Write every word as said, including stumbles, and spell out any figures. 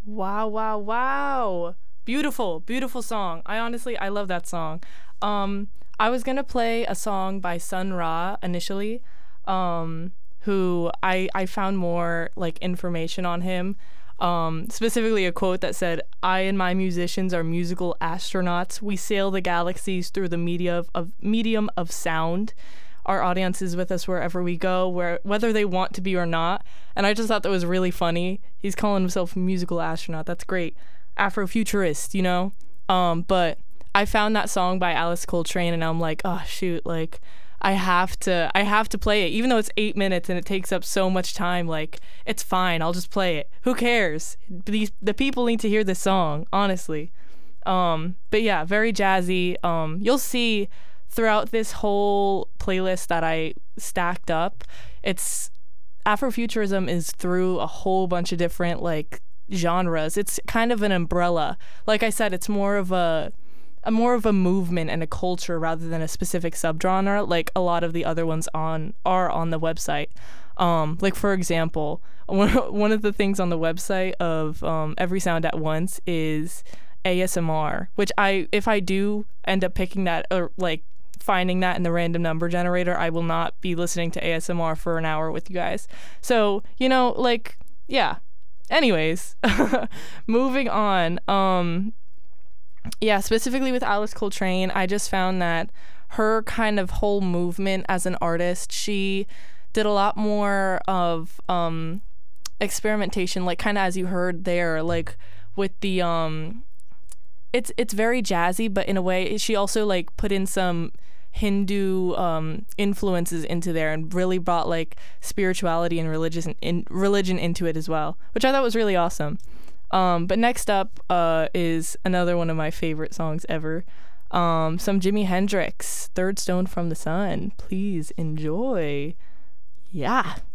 Wow, wow, wow. Beautiful, beautiful song. I honestly, I love that song. Um, I was gonna play a song by Sun Ra initially, um, who I I found more like information on him. Um, specifically a quote that said, "I and my musicians are musical astronauts. We sail the galaxies through the media of, of medium of sound. Our audience is with us wherever we go, where whether they want to be or not." And I just thought that was really funny. He's calling himself a musical astronaut. That's great. Afrofuturist, you know? Um, but I found that song by Alice Coltrane and I'm like, oh shoot, like I have to I have to play it. Even though it's eight minutes and it takes up so much time, like it's fine. I'll just play it. Who cares? These the people need to hear this song, honestly. Um, but yeah, very jazzy. Um, you'll see throughout this whole playlist that I stacked up, it's Afrofuturism is through a whole bunch of different like genres. It's kind of an umbrella. Like I said, it's more of a, a more of a movement and a culture rather than a specific subgenre like a lot of the other ones on are on the website. Um, like for example, one, one of the things on the website of um, Every Sound at Once is A S M R, which I if I do end up picking that or like finding that in the random number generator, I will not be listening to A S M R for an hour with you guys. So, you know, like, yeah. Anyways, moving on. Um, yeah, specifically with Alice Coltrane, I just found that her kind of whole movement as an artist, she did a lot more of um, experimentation, like kind of as you heard there, like with the um, it's it's very jazzy, but in a way, she also like put in some Hindu um, influences into there and really brought like spirituality and religious in, religion into it as well, which I thought was really awesome. Um, but next up uh, is another one of my favorite songs ever. Um, some Jimi Hendrix, Third Stone from the Sun. Please enjoy. Yeah.